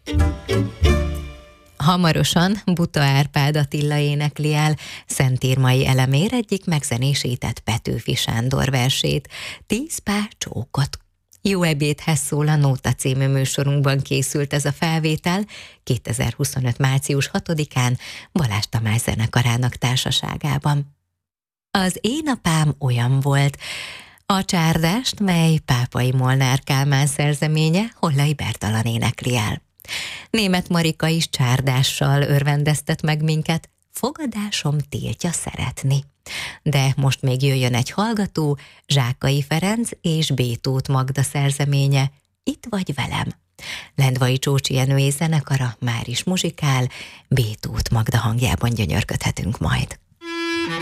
Hamarosan Buta Árpád Attila énekli el Szentírmai Elemér egyik megzenésített Petőfi Sándor versét, 10 pár csókot. Jó ebédhez szól a Nóta című műsorunkban készült ez a felvétel 2025. március 6-án Balázs Tamás zenekarának társaságában. Az Én apám olyan volt. A csárdást, mely Pápai Molnár Kálmán szerzeménye, Hollai Bertalan énekli el. Németh Marika is csárdással örvendeztet meg minket, fogadásom tiltja szeretni. De most még jöjjön egy hallgató, Zsákai Ferenc és B. Tóth Magda szerzeménye, Itt vagy velem. Lendvai Csócsi Jenő zenekara már is muzsikál, B. Tóth Magda hangjában gyönyörködhetünk majd.